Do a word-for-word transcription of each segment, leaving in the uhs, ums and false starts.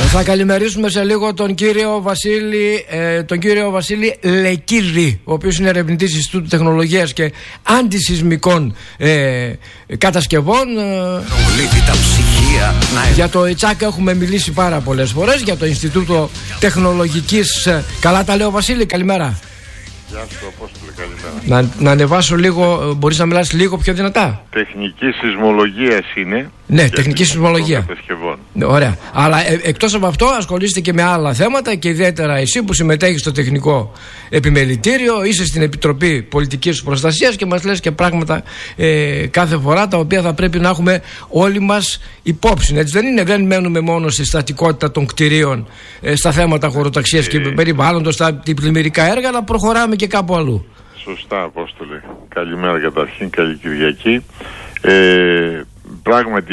Θα καλημερίσουμε σε λίγο τον κύριο Βασίλη, ε, τον κύριο Βασίλη Λεκίδη, ο οποίος είναι ερευνητής Ινστιτούτου Τεχνολογίας και Αντισυσμικών ε, Κατασκευών. Για το ΙΤΣΑΚ έχουμε μιλήσει πάρα πολλές φορές, για το Ινστιτούτο Τεχνολογικής. Καλά τα λέω, Βασίλη, καλημέρα. Γεια σου, Απόστολε, καλημέρα. Να, να ανεβάσω λίγο, μπορείς να μιλάς λίγο πιο δυνατά? Τεχνική σεισμολογίας είναι. Ναι, τεχνική σεισμολογία. Ναι, ωραία. Αλλά ε, εκτός από αυτό ασχολείστε και με άλλα θέματα, και ιδιαίτερα εσύ που συμμετέχεις στο τεχνικό επιμελητήριο, είσαι στην Επιτροπή Πολιτικής Προστασίας και μας λες και πράγματα ε, κάθε φορά, τα οποία θα πρέπει να έχουμε όλοι μας υπόψη. Έτσι δεν είναι? Δεν μένουμε μόνο στη στατικότητα των κτηρίων, ε, στα θέματα χωροταξίας ε, και περιβάλλοντος, στα πλημμυρικά έργα, αλλά προχωράμε και κάπου αλλού. Σωστά, Απόστολε. Καλημέρα καταρχήν, καλή Κυριακή. Ε, Πράγματι,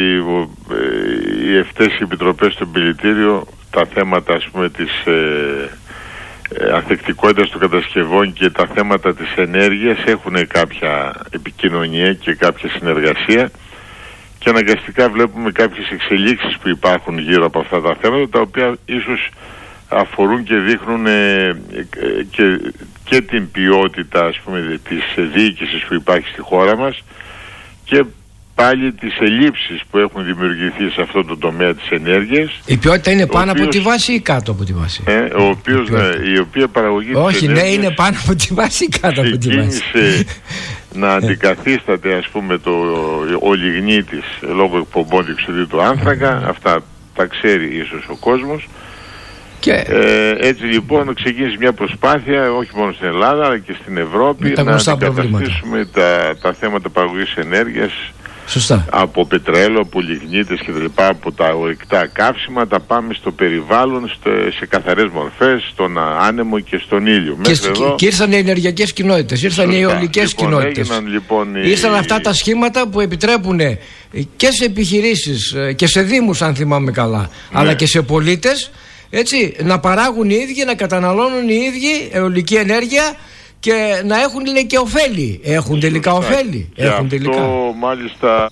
οι ευτές οι επιτροπές στο επιμελητήριο, τα θέματα, ας πούμε, της ε, ε, ανθεκτικότητας των κατασκευών και τα θέματα της ενέργειας έχουν κάποια επικοινωνία και κάποια συνεργασία, και αναγκαστικά βλέπουμε κάποιες εξελίξεις που υπάρχουν γύρω από αυτά τα θέματα, τα οποία ίσως αφορούν και δείχνουν ε, ε, και, και την ποιότητα, ας πούμε, της διοίκησης που υπάρχει στη χώρα μας, και πάλι τις ελλείψεις που έχουν δημιουργηθεί σε αυτό το τομέα της ενέργειας. Η ποιότητα είναι πάνω οποίος, από τη βάση ή κάτω από τη βάση? Ε, ο οποίος, ναι, η οποία παραγωγή Όχι, της ναι, είναι πάνω από τη βάση ή κάτω από τη βάση? Ξεκίνησε να αντικαθίσταται, ας πούμε, το, ο λιγνίτης λόγω εκπομπών διοξειδίου του άνθρακα. Αυτά τα ξέρει ίσως ο κόσμος. Και... Ε, έτσι λοιπόν ξεκίνησε μια προσπάθεια, όχι μόνο στην Ελλάδα αλλά και στην Ευρώπη, να αντικαταστήσουμε τα, τα θέματα παραγωγής ενέργειας. Σωστά. Από πετρέλαιο, από λιγνίτες και τα λοιπά, από τα ορυκτά καύσιμα, τα πάμε στο περιβάλλον, στο, σε καθαρές μορφές, στον άνεμο και στον ήλιο. Και, εδώ... και ήρθαν οι ενεργειακές κοινότητες, ήρθαν Σωστά. οι αιωλικές λοιπόν, κοινότητες. Έγιναν, λοιπόν, ήρθαν οι... αυτά τα σχήματα που επιτρέπουν και σε επιχειρήσεις και σε δήμους, αν θυμάμαι καλά, ναι. αλλά και σε πολίτες, έτσι, να παράγουν οι ίδιοι, να καταναλώνουν οι ίδιοι αιωλική ενέργεια και να έχουν, λέει, και ωφέλη. Έχουν τελικά ωφέλη. Και έχουν αυτό τελικά. Μάλιστα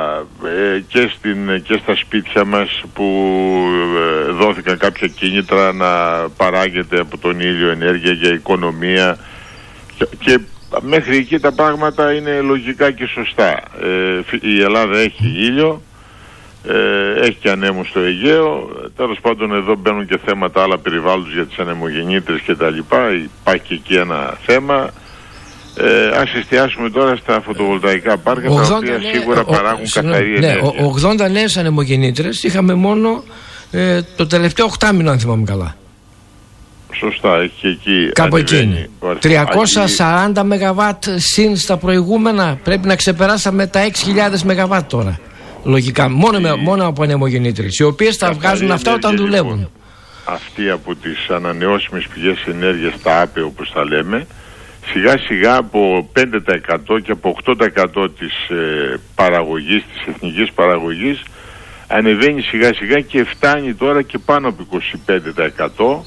ε, και, στην, και στα σπίτια μας που ε, δόθηκαν κάποια κίνητρα να παράγεται από τον ήλιο ενέργεια για οικονομία, και, και μέχρι εκεί τα πράγματα είναι λογικά και σωστά. Ε, η Ελλάδα έχει ήλιο, Ε, έχει και ανέμους στο Αιγαίο. Τέλος πάντων, εδώ μπαίνουν και θέματα άλλα περιβάλλοντος για τις ανεμογεννήτρες και τα λοιπά. Υπάρχει και εκεί ένα θέμα. Ε, ας εστιάσουμε τώρα στα φωτοβολταϊκά πάρκα, τα οποία ναι, σίγουρα ο, παράγουν ο, καθαρή ναι, ενέργεια. Ναι, ογδόντα νέες ανεμογεννήτρες είχαμε μόνο ε, το τελευταίο οκτάμηνο, αν θυμάμαι καλά. Σωστά, έχει και εκεί. Κάπου εκεί. τριακόσια σαράντα μεγαβάτ συν στα προηγούμενα. Πρέπει να ξεπεράσαμε τα έξι χιλιάδες μεγαβάτ τώρα. Λογικά, μόνο, με, μόνο από ανεμογεννήτρες, οι οποίες τα βγάζουν αυτά όταν δουλεύουν. Λοιπόν, αυτοί από τις ανανεώσιμες πηγές ενέργειας, τα ΑΠΕ όπως τα λέμε, σιγά σιγά από πέντε τοις εκατό και από οκτώ τοις εκατό της ε, παραγωγής, της εθνικής παραγωγής, ανεβαίνει σιγά σιγά και φτάνει τώρα και πάνω από είκοσι πέντε τοις εκατό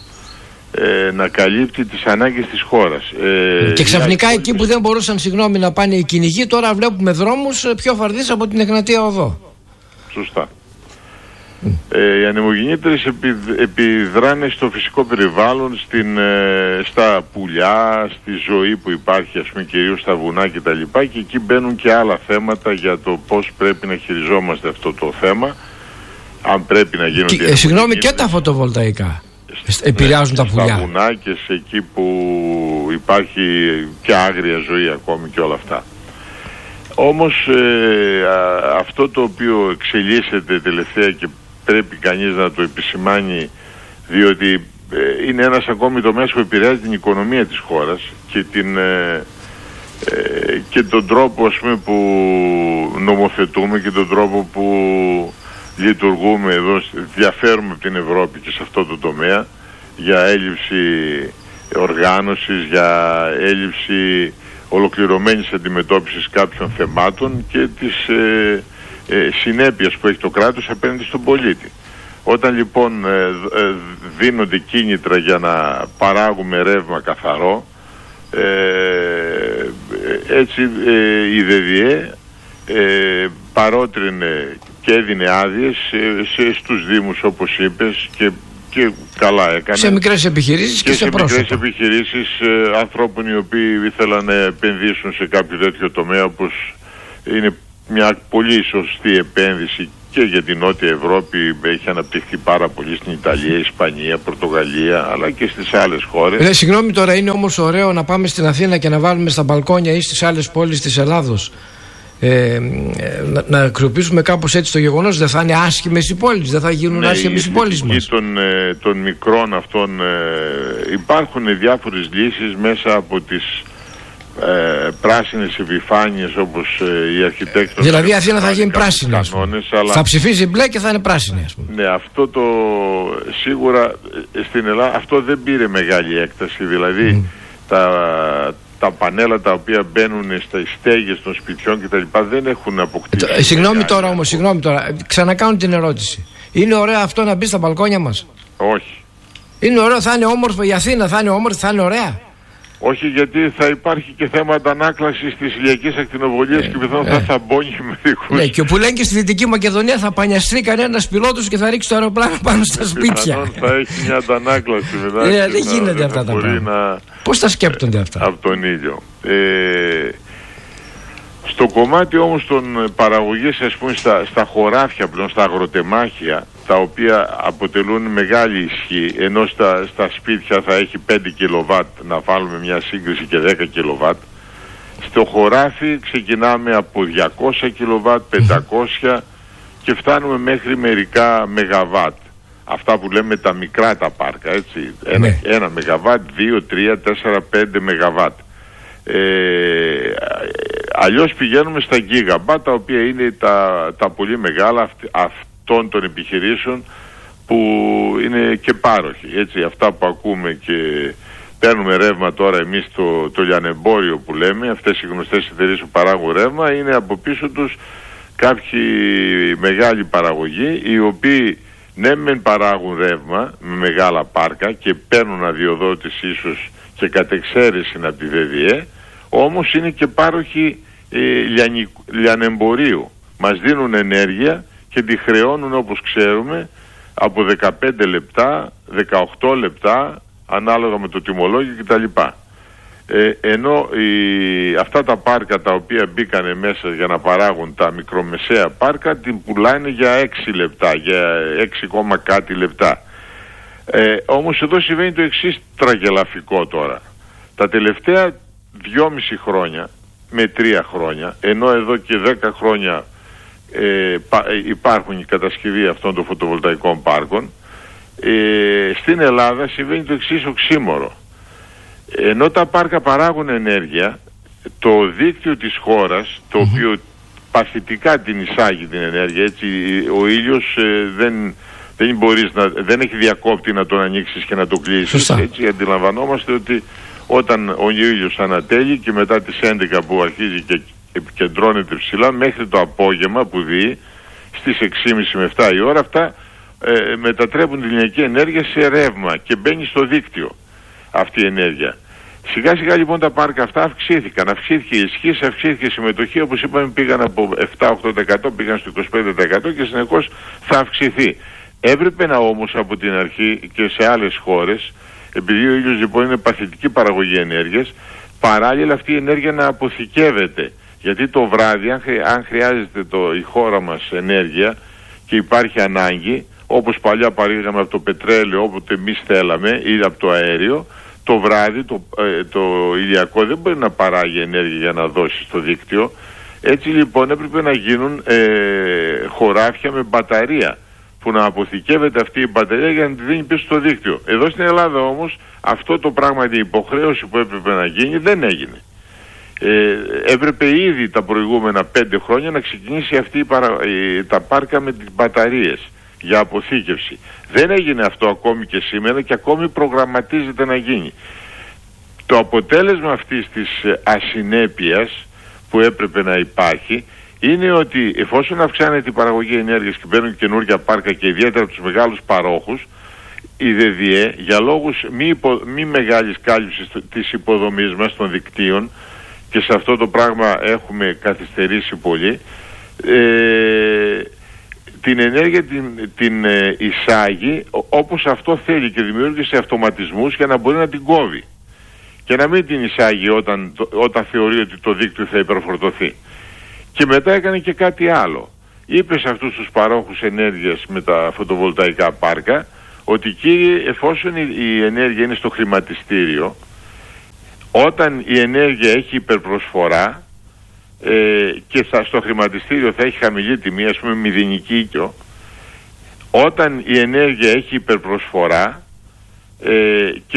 ε, να καλύπτει τις ανάγκες της χώρας. Ε, και ξαφνικά εκεί πόλεις... που δεν μπορούσαν, συγγνώμη, να πάνε οι κυνηγοί, τώρα βλέπουμε δρόμους πιο φαρδείς από την Εγνατία Οδό. Σωστά. Mm. Ε, οι ανεμογεννήτρες επι, επιδράνε στο φυσικό περιβάλλον, στην, ε, στα πουλιά, στη ζωή που υπάρχει, ας πούμε, κυρίως στα βουνά και τα λοιπά, και εκεί μπαίνουν και άλλα θέματα για το πώς πρέπει να χειριζόμαστε αυτό το θέμα, αν πρέπει να γίνονται... Και, ε, συγγνώμη, και τα φωτοβολταϊκά επηρεάζουν, ναι, τα πουλιά. Στα βουνά και σε εκεί που υπάρχει και άγρια ζωή ακόμη και όλα αυτά. Όμως ε, α, αυτό το οποίο εξελίσσεται τελευταία και πρέπει κανείς να το επισημάνει, διότι ε, είναι ένας ακόμη τομέας που επηρεάζει την οικονομία της χώρας και, την, ε, ε, και τον τρόπο, ας πούμε, που νομοθετούμε και τον τρόπο που λειτουργούμε εδώ, διαφέρουμε από την Ευρώπη και σε αυτό το τομέα, για έλλειψη οργάνωσης, για έλλειψη ολοκληρωμένης αντιμετώπισης κάποιων θεμάτων και της ε, ε, συνέπειας που έχει το κράτος απέναντι στον πολίτη. Όταν λοιπόν ε, ε, δίνονται κίνητρα για να παράγουμε ρεύμα καθαρό, ε, έτσι ε, η ΔΔΕ ε, παρότρινε και έδινε άδειες σε, στους Δήμους, όπως είπες, και, και καλά έκανε. Σε μικρές επιχειρήσεις και, και σε, σε πρόσωπα. μικρές επιχειρήσεις ε, ανθρώπων οι οποίοι ήθελαν να επενδύσουν σε κάποιο τέτοιο τομέα, όπως είναι μια πολύ σωστή επένδυση και για την Νότια Ευρώπη. Έχει αναπτυχθεί πάρα πολύ στην Ιταλία, Ισπανία, Πορτογαλία, αλλά και στις άλλες χώρες. Ε, συγγνώμη τώρα, είναι όμως ωραίο να πάμε στην Αθήνα και να βάλουμε στα μπαλκόνια ή στις άλλες πόλεις της Ελλάδος ε, να, να αξιοποιήσουμε κάπως έτσι το γεγονός? Δεν θα είναι άσχημες οι πόλεις, δεν θα γίνουν ναι, άσχημες οι πόλεις μας? Των, ε, των μικρών αυτών ε, υπάρχουν διάφορες λύσεις μέσα από τις Ε, πράσινες επιφάνειες, όπως ε, οι αρχιτέκτονες. Δηλαδή η Αθήνα θα γίνει πράσινη, κανόνες, αλλά... θα ψηφίσει μπλε και θα είναι πράσινη, ας πούμε. Ναι, αυτό το σίγουρα στην Ελλάδα αυτό δεν πήρε μεγάλη έκταση. Δηλαδή mm. τα, τα πανέλα τα οποία μπαίνουν στα στέγες των σπιτιών κτλ. Δεν έχουν αποκτήσει. Ε, συγγνώμη τώρα όμως, συγγνώμη τώρα. Ξανακάνω την ερώτηση. Είναι ωραίο αυτό να μπει στα μπαλκόνια μας? Όχι. Είναι ωραίο, θα είναι όμορφο η Αθήνα, θα είναι όμορφη, θα είναι ωραία? Όχι, γιατί θα υπάρχει και θέμα αντανάκλασης της ηλιακής ακτινοβολίας ε, και πιθανόν ε. θα θαμπώνει μερικούς. Ναι, και που λένε και στη Δυτική Μακεδονία θα πανιαστεί κανένας πιλότος και θα ρίξει το αεροπλάνο πάνω στα σπίτια. Πιθανόν θα έχει μια αντανάκλαση μετά. Ε, δεν γίνεται αυτά τα πράγματα. Να... Πώς τα σκέπτονται αυτά? Από τον ήλιο. Ε, στο κομμάτι όμως των παραγωγής, ας πούμε, στα, στα χωράφια πλέον, στα αγροτεμάχια, τα οποία αποτελούν μεγάλη ισχύ, ενώ στα, στα σπίτια θα έχει πέντε κιλοβάτ, να βάλουμε μια σύγκριση, και δέκα κιλοβάτ. Στο χωράφι ξεκινάμε από διακόσια κιλοβάτ, πεντακόσια και φτάνουμε μέχρι μερικά μεγαβάτ. Αυτά που λέμε τα μικρά τα πάρκα, έτσι. Ένα, ναι. ένα μεγαβάτ, δύο, τρία, τέσσερα, πέντε μεγαβάτ. Ε, αλλιώς πηγαίνουμε στα γίγαμπατ, τα οποία είναι τα, τα πολύ μεγάλα αυ, αυτών των επιχειρήσεων που είναι και πάροχοι, έτσι, αυτά που ακούμε και παίρνουμε ρεύμα τώρα εμείς, το, το λιανεμπόριο που λέμε, αυτές οι γνωστές εταιρείες που παράγουν ρεύμα, είναι από πίσω τους κάποιοι μεγάλοι παραγωγοί, οι οποίοι ναι μεν παράγουν ρεύμα με μεγάλα πάρκα και παίρνουν αδειοδότηση ίσως και κατεξαίρεση από τη ΔΔΕ, όμως είναι και πάροχοι ε, λιανι, λιανεμπορίου. Μας δίνουν ενέργεια και τη χρεώνουν, όπως ξέρουμε, από δεκαπέντε λεπτά, δεκαοκτώ λεπτά, ανάλογα με το τιμολόγιο κτλ. Ε, ενώ οι, αυτά τα πάρκα τα οποία μπήκανε μέσα για να παράγουν, τα μικρομεσαία πάρκα, την πουλάνε για έξι λεπτά, για έξι κόμμα κάτι λεπτά. Ε, όμως εδώ συμβαίνει το εξής τραγελαφικό τώρα. Τα τελευταία δυόμιση χρόνια με τρία χρόνια, ενώ εδώ και δέκα χρόνια ε, πα, υπάρχουν η κατασκευή αυτών των φωτοβολταϊκών πάρκων, ε, στην Ελλάδα συμβαίνει το εξής οξύμορο. Ενώ τα πάρκα παράγουν ενέργεια, το δίκτυο της χώρας, το mm-hmm. οποίο παθητικά την εισάγει την ενέργεια, έτσι, ο ήλιος ε, δεν... Δεν, μπορείς να, δεν έχει διακόπτη να τον ανοίξεις και να το κλείσεις. Έτσι αντιλαμβανόμαστε ότι όταν ο ήλιος ανατέλει και μετά τις έντεκα που αρχίζει και επικεντρώνεται ψηλά μέχρι το απόγευμα που δει στις έξι και μισή με επτά η ώρα, αυτά ε, μετατρέπουν την ηλιακή ενέργεια σε ρεύμα και μπαίνει στο δίκτυο αυτή η ενέργεια. Σιγά σιγά λοιπόν τα πάρκα αυτά αυξήθηκαν, αυξήθηκε η ισχύ, αυξήθηκε η συμμετοχή, όπως είπαμε πήγαν από επτά με οκτώ τοις εκατό, πήγαν στο είκοσι πέντε τοις εκατό και συνεχώς θα αυξηθεί. Έπρεπε να όμως από την αρχή και σε άλλες χώρες, επειδή ο ήλιος λοιπόν είναι παθητική παραγωγή ενέργειας, παράλληλα αυτή η ενέργεια να αποθηκεύεται. Γιατί το βράδυ, αν, χρει, αν χρειάζεται το, η χώρα μας ενέργεια και υπάρχει ανάγκη, όπως παλιά παρήγαμε από το πετρέλαιο όποτε εμείς θέλαμε ή από το αέριο, το βράδυ το, ε, το ηλιακό δεν μπορεί να παράγει ενέργεια για να δώσει στο δίκτυο. Έτσι λοιπόν έπρεπε να γίνουν ε, χωράφια με μπαταρία, που να αποθηκεύεται αυτή η μπαταρία για να τη δίνει πίσω στο δίκτυο. Εδώ στην Ελλάδα όμως αυτό το πράγμα, η υποχρέωση που έπρεπε να γίνει, δεν έγινε. Ε, έπρεπε ήδη τα προηγούμενα πέντε χρόνια να ξεκινήσει αυτή η παρα... τα πάρκα με τις μπαταρίες για αποθήκευση. Δεν έγινε αυτό ακόμη και σήμερα και ακόμη προγραμματίζεται να γίνει. Το αποτέλεσμα αυτής της ασυνέπειας που έπρεπε να υπάρχει είναι ότι εφόσον αυξάνεται η παραγωγή ενέργειας και μπαίνουν καινούργια πάρκα και ιδιαίτερα τους μεγάλους παρόχους, η ΔΔΕ για λόγους μη, υπο, μη μεγάλης κάλυψης της υποδομής μας των δικτύων, και σε αυτό το πράγμα έχουμε καθυστερήσει πολύ, ε, την ενέργεια την, την ε, εισάγει όπως αυτό θέλει και δημιούργησε αυτοματισμούς για να μπορεί να την κόβει και να μην την εισάγει όταν, όταν θεωρεί ότι το δίκτυο θα υπερφορτωθεί. Και μετά έκανε και κάτι άλλο. Είπε σε αυτούς τους παρόχους ενέργειας με τα φωτοβολταϊκά πάρκα ότι, κύριε, εφόσον η, η ενέργεια είναι στο χρηματιστήριο, όταν η ενέργεια έχει υπερπροσφορά ε, και θα, στο χρηματιστήριο θα έχει χαμηλή τιμή, ας πούμε μηδενική οίκιο, όταν η ενέργεια έχει υπερπροσφορά ε, και